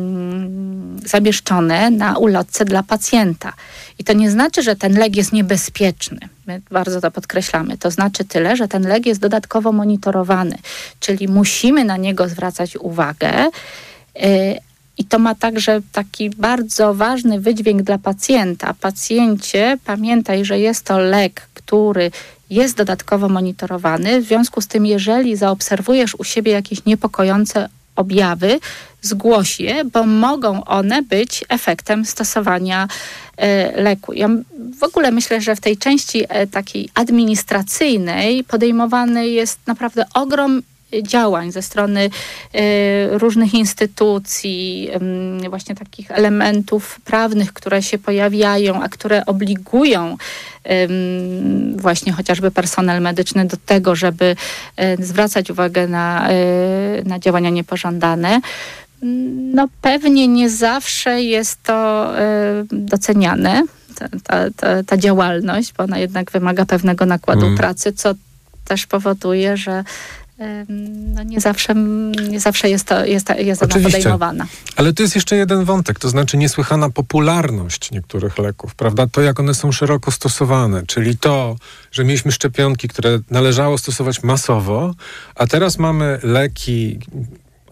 zamieszczone na ulotce dla pacjenta. I to nie znaczy, że ten lek jest niebezpieczny. My bardzo to podkreślamy. To znaczy tyle, że ten lek jest dodatkowo monitorowany, czyli musimy na niego zwracać uwagę. Yy, I to ma także taki bardzo ważny wydźwięk dla pacjenta. Pacjencie, pamiętaj, że jest to lek, który jest dodatkowo monitorowany. W związku z tym, jeżeli zaobserwujesz u siebie jakieś niepokojące objawy, zgłoś je, bo mogą one być efektem stosowania e, leku. Ja w ogóle myślę, że w tej części e, takiej administracyjnej podejmowany jest naprawdę ogrom działań ze strony y, różnych instytucji, y, właśnie takich elementów prawnych, które się pojawiają, a które obligują y, właśnie chociażby personel medyczny do tego, żeby y, zwracać uwagę na, y, na działania niepożądane. No pewnie nie zawsze jest to y, doceniane, ta, ta, ta, ta działalność, bo ona jednak wymaga pewnego nakładu mm. pracy, co też powoduje, że no nie zawsze, nie zawsze jest, to, jest, jest ona podejmowana. Ale tu jest jeszcze jeden wątek, to znaczy niesłychana popularność niektórych leków, prawda? To, jak one są szeroko stosowane, czyli to, że mieliśmy szczepionki, które należało stosować masowo, a teraz mamy leki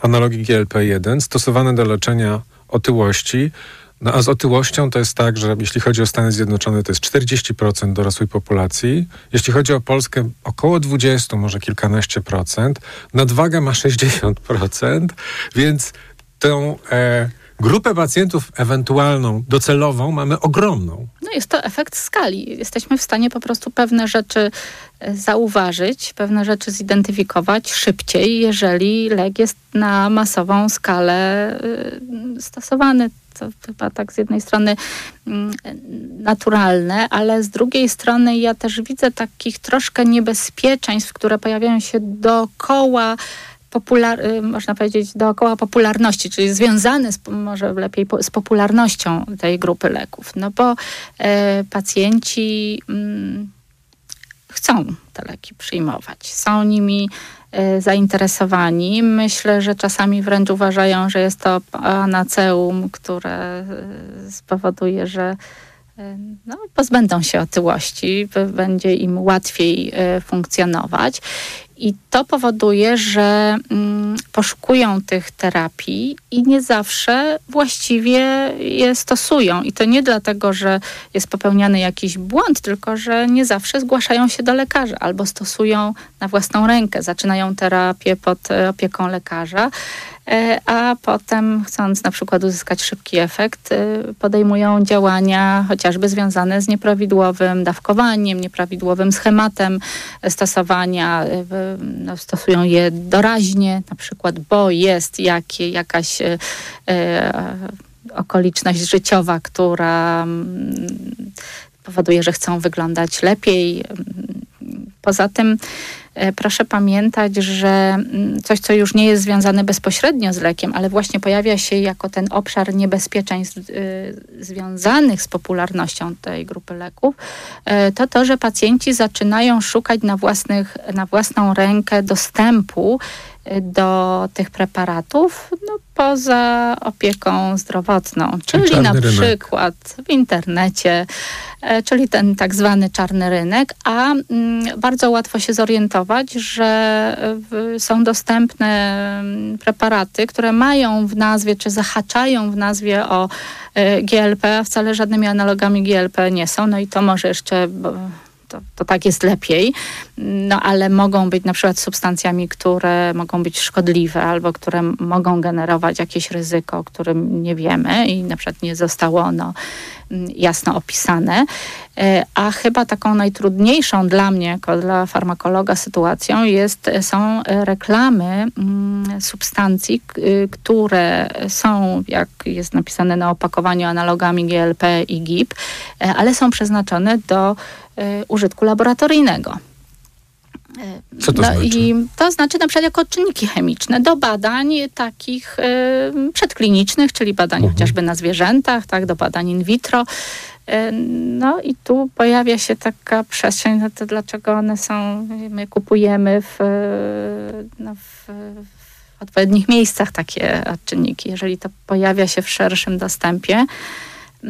analogii G L P jeden, stosowane do leczenia otyłości. No a z otyłością to jest tak, że jeśli chodzi o Stany Zjednoczone, to jest czterdzieści procent dorosłej populacji. Jeśli chodzi o Polskę, około dwadzieścia, może kilkanaście procent. Nadwaga ma sześćdziesiąt procent, więc tę e, grupę pacjentów ewentualną, docelową mamy ogromną. No jest to efekt skali. Jesteśmy w stanie po prostu pewne rzeczy zauważyć, pewne rzeczy zidentyfikować szybciej, jeżeli lek jest na masową skalę y, stosowany. To chyba tak z jednej strony y, naturalne, ale z drugiej strony ja też widzę takich troszkę niebezpieczeństw, które pojawiają się dookoła Popular, można powiedzieć, dookoła popularności, czyli związane z, może lepiej z popularnością tej grupy leków. No bo e, pacjenci mm, chcą te leki przyjmować, są nimi e, zainteresowani. Myślę, że czasami wręcz uważają, że jest to panaceum, które e, spowoduje, że no, pozbędą się otyłości, będzie im łatwiej y, funkcjonować. I to powoduje, że mm, poszukują tych terapii i nie zawsze właściwie je stosują. I to nie dlatego, że jest popełniany jakiś błąd, tylko że nie zawsze zgłaszają się do lekarza albo stosują na własną rękę, zaczynają terapię pod opieką lekarza, a potem, chcąc na przykład uzyskać szybki efekt, podejmują działania chociażby związane z nieprawidłowym dawkowaniem, nieprawidłowym schematem stosowania. No, stosują je doraźnie, na przykład, bo jest jakie, jakaś e, e, okoliczność życiowa, która m, powoduje, że chcą wyglądać lepiej. Poza tym proszę pamiętać, że coś, co już nie jest związane bezpośrednio z lekiem, ale właśnie pojawia się jako ten obszar niebezpieczeństw y, związanych z popularnością tej grupy leków, y, to to, że pacjenci zaczynają szukać na, własnych, na własną rękę dostępu y, do tych preparatów no, poza opieką zdrowotną, czyli na rynek. Przykład w internecie, y, czyli ten tak zwany czarny rynek, a y, bardzo łatwo się zorientować, że są dostępne preparaty, które mają w nazwie, czy zahaczają w nazwie o G L P, a wcale żadnymi analogami G L P nie są. No i to może jeszcze, bo to, to tak jest lepiej, no ale mogą być na przykład substancjami, które mogą być szkodliwe albo które mogą generować jakieś ryzyko, o którym nie wiemy i na przykład nie zostało ono jasno opisane. A chyba taką najtrudniejszą dla mnie, jako dla farmakologa sytuacją jest, są reklamy substancji, które są, jak jest napisane na opakowaniu, analogami G L P i G I P, ale są przeznaczone do użytku laboratoryjnego. Co to no znaczy? I to znaczy na przykład jako czynniki chemiczne do badań takich y, przedklinicznych, czyli badań uh-huh. chociażby na zwierzętach, tak, do badań in vitro. Y, no i tu pojawia się taka przestrzeń, no to dlaczego one są, my kupujemy w, no w, w odpowiednich miejscach takie czynniki. Jeżeli to pojawia się w szerszym dostępie, y,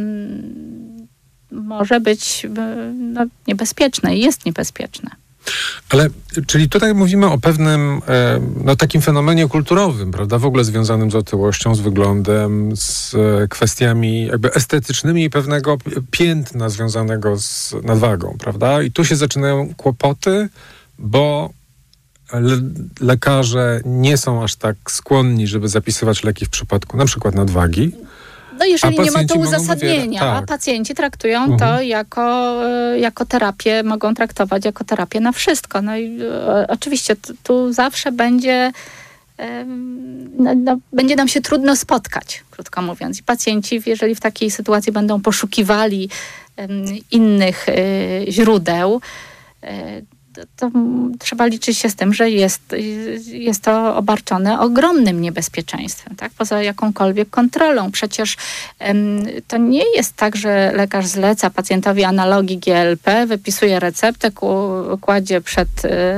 może być no, niebezpieczne i jest niebezpieczne. Ale, czyli tutaj mówimy o pewnym, e, no takim fenomenie kulturowym, prawda, w ogóle związanym z otyłością, z wyglądem, z e, kwestiami jakby estetycznymi i pewnego piętna związanego z nadwagą, prawda? I tu się zaczynają kłopoty, bo le- lekarze nie są aż tak skłonni, żeby zapisywać leki w przypadku na przykład nadwagi. No jeżeli nie ma to uzasadnienia, tak. a pacjenci traktują mhm. to jako, jako terapię, mogą traktować jako terapię na wszystko. No i e, oczywiście tu, tu zawsze będzie, e, no, no, będzie nam się trudno spotkać, krótko mówiąc. I pacjenci, jeżeli w takiej sytuacji będą poszukiwali e, innych e, źródeł, e, to trzeba liczyć się z tym, że jest, jest to obarczone ogromnym niebezpieczeństwem, tak? Poza jakąkolwiek kontrolą. Przecież um, to nie jest tak, że lekarz zleca pacjentowi analogii G L P, wypisuje receptę, kładzie przed y,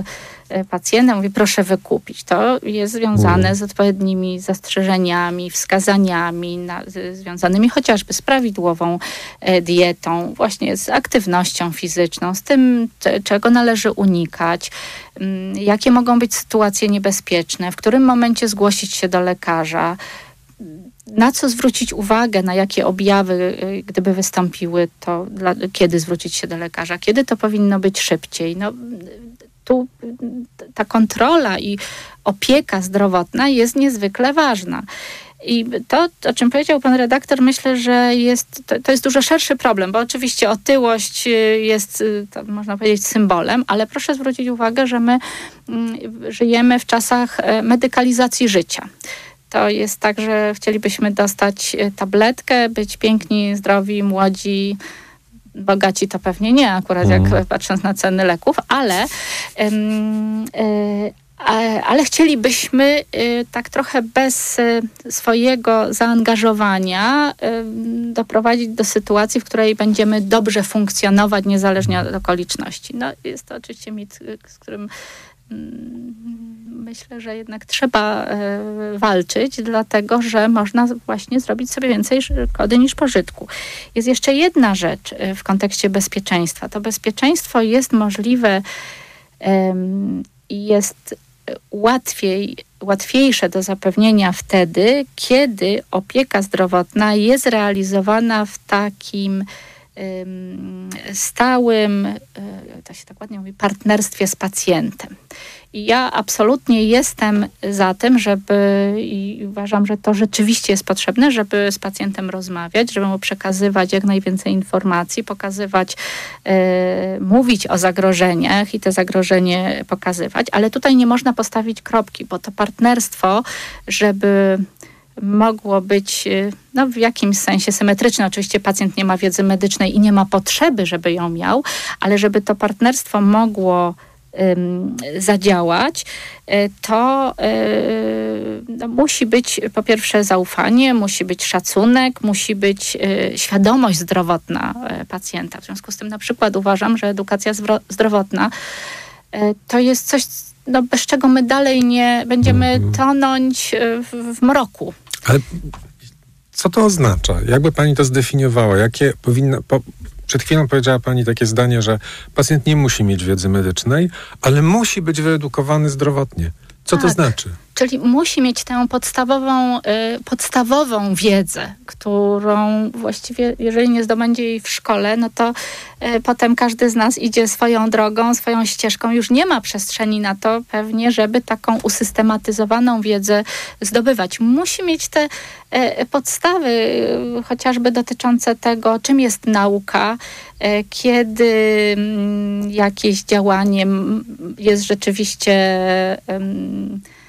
pacjentem, mówi proszę wykupić. To jest związane z odpowiednimi zastrzeżeniami, wskazaniami na, z, związanymi chociażby z prawidłową e, dietą, właśnie z aktywnością fizyczną, z tym, c- czego należy unikać, m, jakie mogą być sytuacje niebezpieczne, w którym momencie zgłosić się do lekarza, na co zwrócić uwagę, na jakie objawy, gdyby wystąpiły, to dla, kiedy zwrócić się do lekarza, kiedy to powinno być szybciej. No, tu ta kontrola i opieka zdrowotna jest niezwykle ważna. I to, o czym powiedział pan redaktor, myślę, że jest, to, to jest dużo szerszy problem, bo oczywiście otyłość jest, to można powiedzieć, symbolem, ale proszę zwrócić uwagę, że my mm, żyjemy w czasach medykalizacji życia. To jest tak, że chcielibyśmy dostać tabletkę, być piękni, zdrowi, młodzi, bogaci to pewnie nie, akurat jak mm. patrząc na ceny leków, ale, ym, y, ale chcielibyśmy y, tak trochę bez y, swojego zaangażowania y, doprowadzić do sytuacji, w której będziemy dobrze funkcjonować niezależnie od okoliczności. No, jest to oczywiście mit, z którym myślę, że jednak trzeba e, walczyć, dlatego że można właśnie zrobić sobie więcej szkody niż pożytku. Jest jeszcze jedna rzecz w kontekście bezpieczeństwa. To bezpieczeństwo jest możliwe i jest łatwiej, łatwiejsze do zapewnienia wtedy, kiedy opieka zdrowotna jest realizowana w takim stałym, to się tak ładnie mówi, partnerstwie z pacjentem. I ja absolutnie jestem za tym, żeby, i uważam, że to rzeczywiście jest potrzebne, żeby z pacjentem rozmawiać, żeby mu przekazywać jak najwięcej informacji, pokazywać, e, mówić o zagrożeniach i te zagrożenie pokazywać, ale tutaj nie można postawić kropki, bo to partnerstwo, żeby mogło być no, w jakimś sensie symetryczne. Oczywiście pacjent nie ma wiedzy medycznej i nie ma potrzeby, żeby ją miał, ale żeby to partnerstwo mogło ym, zadziałać, y, to y, no, musi być po pierwsze zaufanie, musi być szacunek, musi być y, świadomość zdrowotna y, pacjenta. W związku z tym na przykład uważam, że edukacja zwro- zdrowotna y, to jest coś, no, bez czego my dalej nie będziemy tonąć w, w mroku. Ale co to oznacza? Jakby pani to zdefiniowała? Jakie powinno... Po, przed chwilą powiedziała pani takie zdanie, że pacjent nie musi mieć wiedzy medycznej, ale musi być wyedukowany zdrowotnie. Co tak. to znaczy? Czyli musi mieć tę podstawową, y, podstawową wiedzę, którą właściwie, jeżeli nie zdobędzie jej w szkole, no to y, potem każdy z nas idzie swoją drogą, swoją ścieżką. Już nie ma przestrzeni na to pewnie, żeby taką usystematyzowaną wiedzę zdobywać. Musi mieć te y, podstawy, y, chociażby dotyczące tego, czym jest nauka, y, kiedy y, jakieś działanie jest rzeczywiście... Y,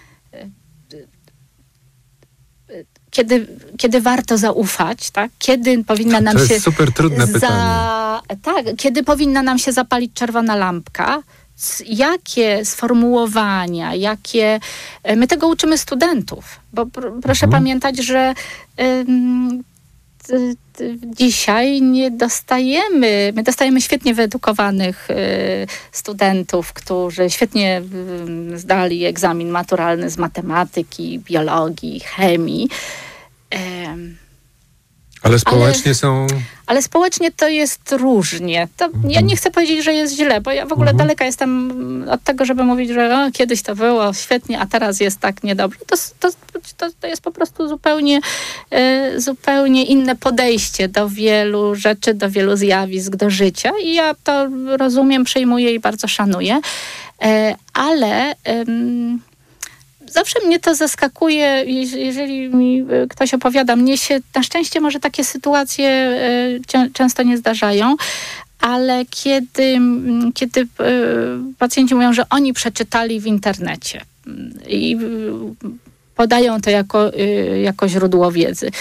Kiedy, kiedy warto zaufać, tak? Kiedy powinna nam to się... jest super trudne za... pytanie. Tak, kiedy powinna nam się zapalić czerwona lampka, jakie sformułowania, jakie... My tego uczymy studentów, bo pr- proszę mhm. pamiętać, że ym, t, t, dzisiaj nie dostajemy, my dostajemy świetnie wyedukowanych y, studentów, którzy świetnie y, zdali egzamin maturalny z matematyki, biologii, chemii. Ym, Ale społecznie ale, są... Ale społecznie to jest różnie. To mhm. Ja nie chcę powiedzieć, że jest źle, bo ja w ogóle mhm. daleka jestem od tego, żeby mówić, że o, kiedyś to było świetnie, a teraz jest tak niedobrze. To, to, to, to jest po prostu zupełnie, y, zupełnie inne podejście do wielu rzeczy, do wielu zjawisk, do życia i ja to rozumiem, przyjmuję i bardzo szanuję. Y, ale... Y, Zawsze mnie to zaskakuje, jeżeli mi ktoś opowiada. Mnie się, na szczęście może takie sytuacje często nie zdarzają, ale kiedy, kiedy pacjenci mówią, że oni przeczytali w internecie i podają to jako, jako źródło wiedzy.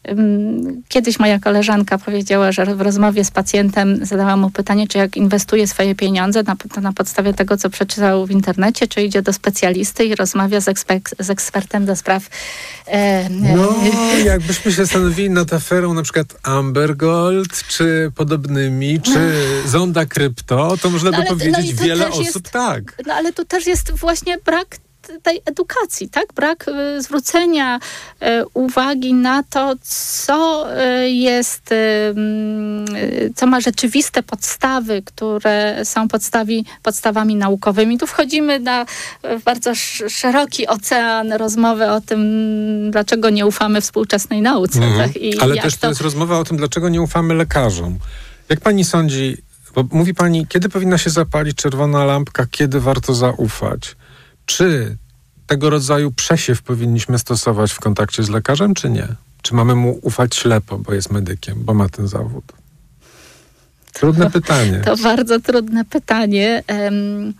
Kiedyś moja koleżanka powiedziała, że w rozmowie z pacjentem zadała mu pytanie, czy jak inwestuje swoje pieniądze na, na podstawie tego, co przeczytał w internecie, czy idzie do specjalisty i rozmawia z, eksper- z ekspertem do spraw... E, no, jakbyśmy się zastanowili nad aferą na przykład Amber Gold, czy podobnymi, czy no. Zonda Krypto, to można no, by ale, powiedzieć no wiele osób jest, tak. No ale tu też jest właśnie brak tej edukacji, tak? Brak y, zwrócenia y, uwagi na to, co y, jest, y, y, co ma rzeczywiste podstawy, które są podstawi, podstawami naukowymi. Tu wchodzimy na y, bardzo sz- szeroki ocean rozmowy o tym, dlaczego nie ufamy współczesnej nauce. Mhm. Tak? I ale jak też to jest rozmowa o tym, dlaczego nie ufamy lekarzom. Jak pani sądzi, bo mówi pani, kiedy powinna się zapalić czerwona lampka, kiedy warto zaufać? Czy tego rodzaju przesiew powinniśmy stosować w kontakcie z lekarzem, czy nie? Czy mamy mu ufać ślepo, bo jest medykiem, bo ma ten zawód? Trudne to, pytanie. To bardzo trudne pytanie. Um,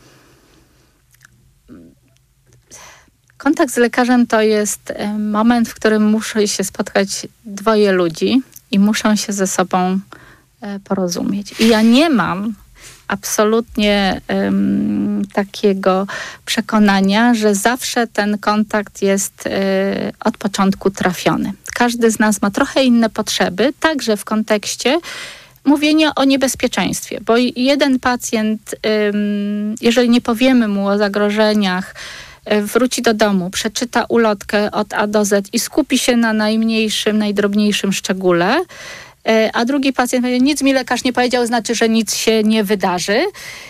kontakt z lekarzem to jest moment, w którym muszą się spotkać dwoje ludzi i muszą się ze sobą porozumieć. I ja nie mam absolutnie um, takiego przekonania, że zawsze ten kontakt jest y, od początku trafiony. Każdy z nas ma trochę inne potrzeby, także w kontekście mówienia o niebezpieczeństwie, bo jeden pacjent, ym, jeżeli nie powiemy mu o zagrożeniach, y, wróci do domu, przeczyta ulotkę od A do Z i skupi się na najmniejszym, najdrobniejszym szczególe, a drugi pacjent powie, nic mi lekarz nie powiedział, znaczy, że nic się nie wydarzy.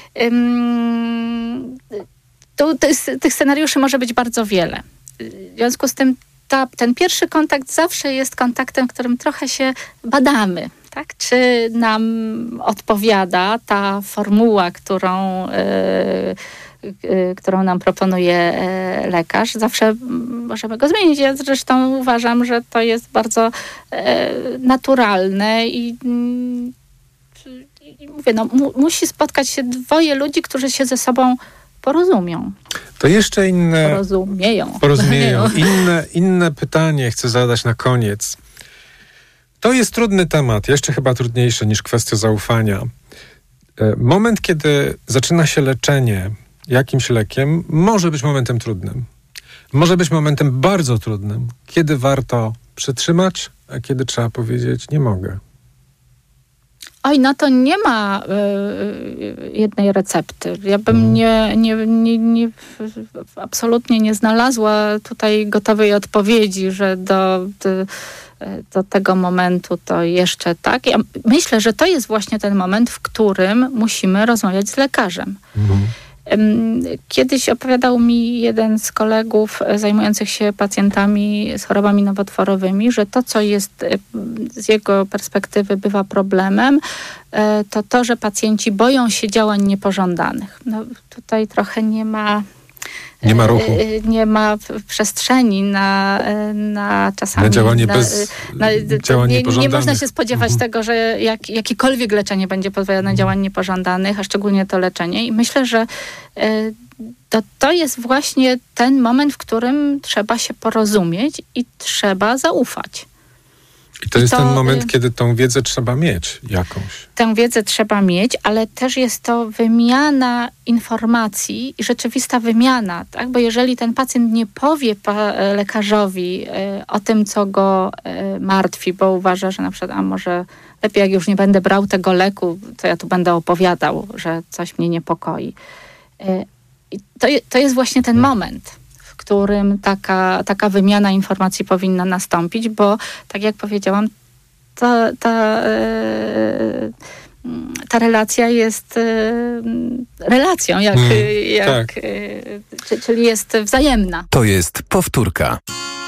To, to jest, tych scenariuszy może być bardzo wiele. W związku z tym ta, ten pierwszy kontakt zawsze jest kontaktem, w którym trochę się badamy. Tak? Czy nam odpowiada ta formuła, którą, yy, yy, którą nam proponuje yy, lekarz. Zawsze możemy go zmienić. Ja zresztą uważam, że to jest bardzo yy, naturalne i, yy, i mówię, no, mu, musi spotkać się dwoje ludzi, którzy się ze sobą porozumią. To jeszcze inne... Porozumieją. Porozumieją. Inne, inne pytanie chcę zadać na koniec. To jest trudny temat, jeszcze chyba trudniejszy niż kwestia zaufania. Moment, kiedy zaczyna się leczenie jakimś lekiem, może być momentem trudnym. Może być momentem bardzo trudnym, kiedy warto przytrzymać, a kiedy trzeba powiedzieć, nie mogę. Oj, no to nie ma y, jednej recepty. Ja bym hmm. nie, nie, nie, nie, absolutnie nie znalazła tutaj gotowej odpowiedzi, że do, do, do tego momentu to jeszcze tak. Ja myślę, że to jest właśnie ten moment, w którym musimy rozmawiać z lekarzem. Hmm. Kiedyś opowiadał mi jeden z kolegów zajmujących się pacjentami z chorobami nowotworowymi, że to, co jest z jego perspektywy bywa problemem, to to, że pacjenci boją się działań niepożądanych. No, tutaj trochę nie ma... Nie ma ruchu. Nie ma przestrzeni na, na czasami... Na działanie na, bez na, działań nie, niepożądanych. Nie można się spodziewać mhm. tego, że jak, jakiekolwiek leczenie będzie pozwalać na działań niepożądanych, a szczególnie to leczenie. I myślę, że y, to, to jest właśnie ten moment, w którym trzeba się porozumieć i trzeba zaufać. I to I jest to, ten moment, kiedy tą wiedzę trzeba mieć jakąś. Tę wiedzę trzeba mieć, ale też jest to wymiana informacji i rzeczywista wymiana, tak? Bo jeżeli ten pacjent nie powie pa- lekarzowi y, o tym, co go y, martwi, bo uważa, że na przykład, a może lepiej jak już nie będę brał tego leku, to ja tu będę opowiadał, że coś mnie niepokoi. Y, i to, je, to jest właśnie ten moment, w którym taka, taka wymiana informacji powinna nastąpić, bo tak jak powiedziałam, ta, ta, ta relacja jest relacją, jak, mm, jak, tak. czyli jest wzajemna. To jest powtórka.